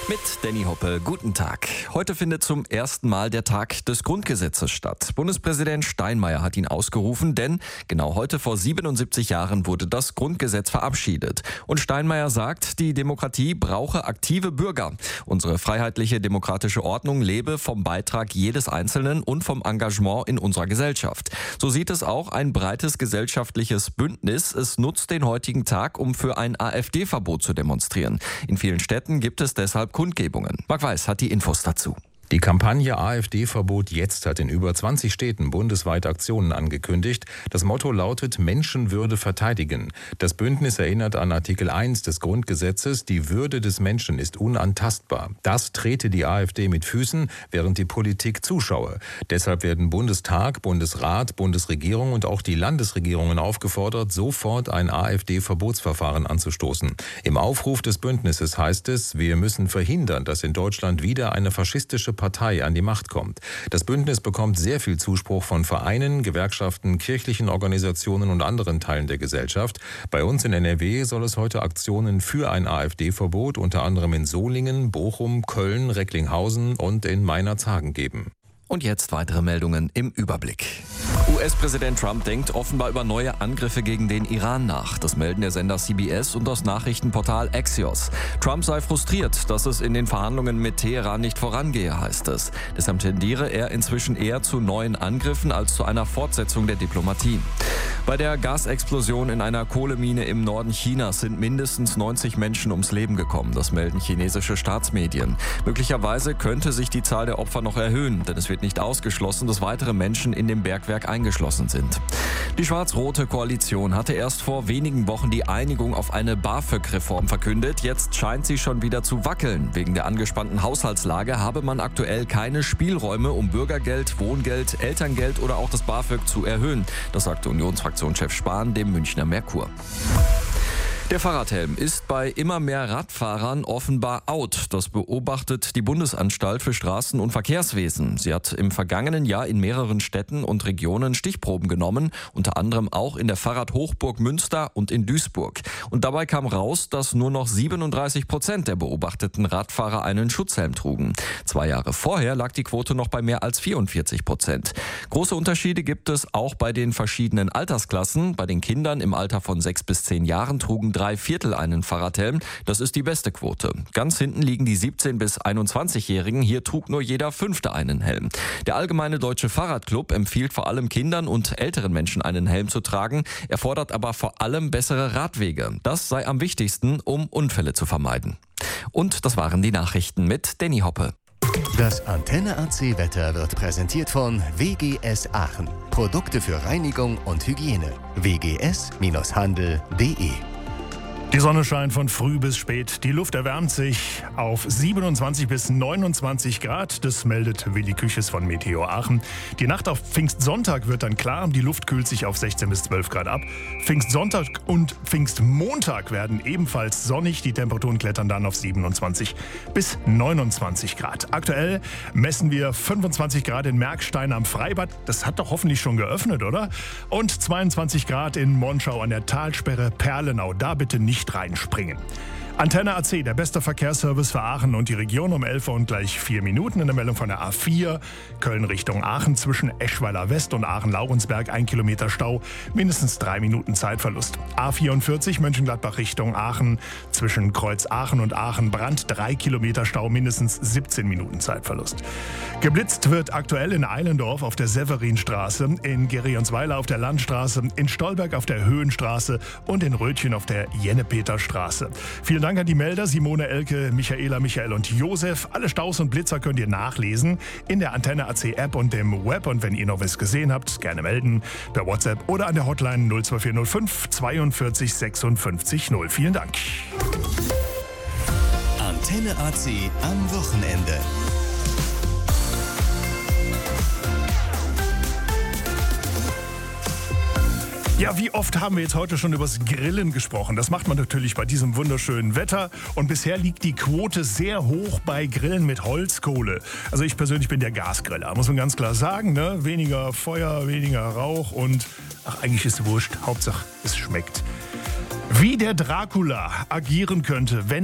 Mit Danny Hoppe, guten Tag. Heute findet zum ersten Mal der Tag des Grundgesetzes statt. Bundespräsident Steinmeier hat ihn ausgerufen, denn genau heute vor 77 Jahren wurde das Grundgesetz verabschiedet. Und Steinmeier sagt, die Demokratie brauche aktive Bürger. Unsere freiheitliche demokratische Ordnung lebe vom Beitrag jedes Einzelnen und vom Engagement in unserer Gesellschaft. So sieht es auch ein breites gesellschaftliches Bündnis. Es nutzt den heutigen Tag, um für ein AfD-Verbot zu demonstrieren. In vielen Städten gibt es deshalb Kundgebungen. Marc Weiß hat die Infos dazu. Die Kampagne AfD-Verbot jetzt hat in über 20 Städten bundesweit Aktionen angekündigt. Das Motto lautet Menschenwürde verteidigen. Das Bündnis erinnert an Artikel 1 des Grundgesetzes, die Würde des Menschen ist unantastbar. Das trete die AfD mit Füßen, während die Politik zuschaue. Deshalb werden Bundestag, Bundesrat, Bundesregierung und auch die Landesregierungen aufgefordert, sofort ein AfD-Verbotsverfahren anzustoßen. Im Aufruf des Bündnisses heißt es, wir müssen verhindern, dass in Deutschland wieder eine faschistische Partei an die Macht kommt. Das Bündnis bekommt sehr viel Zuspruch von Vereinen, Gewerkschaften, kirchlichen Organisationen und anderen Teilen der Gesellschaft. Bei uns in NRW soll es heute Aktionen für ein AfD-Verbot unter anderem in Solingen, Bochum, Köln, Recklinghausen und in Meinerzhagen geben. Und jetzt weitere Meldungen im Überblick. US-Präsident Trump denkt offenbar über neue Angriffe gegen den Iran nach. Das melden der Sender CBS und das Nachrichtenportal Axios. Trump sei frustriert, dass es in den Verhandlungen mit Teheran nicht vorangehe, heißt es. Deshalb tendiere er inzwischen eher zu neuen Angriffen als zu einer Fortsetzung der Diplomatie. Bei der Gasexplosion in einer Kohlemine im Norden Chinas sind mindestens 90 Menschen ums Leben gekommen. Das melden chinesische Staatsmedien. Möglicherweise könnte sich die Zahl der Opfer noch erhöhen, denn es wird nicht ausgeschlossen, dass weitere Menschen in dem Bergwerk eingeschlossen sind. Die schwarz-rote Koalition hatte erst vor wenigen Wochen die Einigung auf eine BAföG-Reform verkündet. Jetzt scheint sie schon wieder zu wackeln. Wegen der angespannten Haushaltslage habe man aktuell keine Spielräume, um Bürgergeld, Wohngeld, Elterngeld oder auch das BAföG zu erhöhen. Das sagte Unionsfraktionschef Spahn dem Münchner Merkur. Der Fahrradhelm ist bei immer mehr Radfahrern offenbar out. Das beobachtet die Bundesanstalt für Straßen- und Verkehrswesen. Sie hat im vergangenen Jahr in mehreren Städten und Regionen Stichproben genommen, unter anderem auch in der Fahrradhochburg Münster und in Duisburg. Und dabei kam raus, dass nur noch 37% der beobachteten Radfahrer einen Schutzhelm trugen. 2 Jahre vorher lag die Quote noch bei mehr als 44%. Große Unterschiede gibt es auch bei den verschiedenen Altersklassen. Bei den Kindern im Alter von 6 bis 10 Jahren trugen 3/4 einen Fahrradhelm. Das ist die beste Quote. Ganz hinten liegen die 17- bis 21-Jährigen. Hier trug nur jeder 5. einen Helm. Der Allgemeine Deutsche Fahrradclub empfiehlt vor allem Kindern und älteren Menschen einen Helm zu tragen. Er fordert aber vor allem bessere Radwege. Das sei am wichtigsten, um Unfälle zu vermeiden. Und das waren die Nachrichten mit Danny Hoppe. Das Antenne AC Wetter wird präsentiert von WGS Aachen. Produkte für Reinigung und Hygiene. wgs-handel.de. Die Sonne scheint von früh bis spät. Die Luft erwärmt sich auf 27 bis 29 Grad. Das meldet Willi Küches von Meteo Aachen. Die Nacht auf Pfingstsonntag wird dann klar. Die Luft kühlt sich auf 16 bis 12 Grad ab. Pfingstsonntag und Pfingstmontag werden ebenfalls sonnig. Die Temperaturen klettern dann auf 27 bis 29 Grad. Aktuell messen wir 25 Grad in Merkstein am Freibad. Das hat doch hoffentlich schon geöffnet, oder? Und 22 Grad in Monschau an der Talsperre Perlenau. Da bitte nicht reinspringen. Antenne AC, der beste Verkehrsservice für Aachen und die Region um 11 Uhr und gleich 4 Minuten. In der Meldung von der A4, Köln Richtung Aachen, zwischen Eschweiler West und Aachen-Laurensberg, 1 Kilometer Stau, mindestens 3 Minuten Zeitverlust. A44, Mönchengladbach Richtung Aachen, zwischen Kreuz Aachen und Aachen-Brand, 3 Kilometer Stau, mindestens 17 Minuten Zeitverlust. Geblitzt wird aktuell in Eilendorf auf der Severinstraße, in Gerionsweiler auf der Landstraße, in Stolberg auf der Höhenstraße und in Rötchen auf der Jennepeterstraße. Vielen Dank an die Melder Simone, Elke, Michaela, Michael und Josef. Alle Staus und Blitzer könnt ihr nachlesen in der Antenne AC App und dem Web. Und wenn ihr noch was gesehen habt, gerne melden per WhatsApp oder an der Hotline 02405 42 56 0. Vielen Dank. Antenne AC am Wochenende. Ja, wie oft haben wir jetzt heute schon übers Grillen gesprochen? Das macht man natürlich bei diesem wunderschönen Wetter. Und bisher liegt die Quote sehr hoch bei Grillen mit Holzkohle. Also ich persönlich bin der Gasgriller, muss man ganz klar sagen. Ne? Weniger Feuer, weniger Rauch und eigentlich ist es wurscht. Hauptsache, es schmeckt. Wie der Dracula agieren könnte, wenn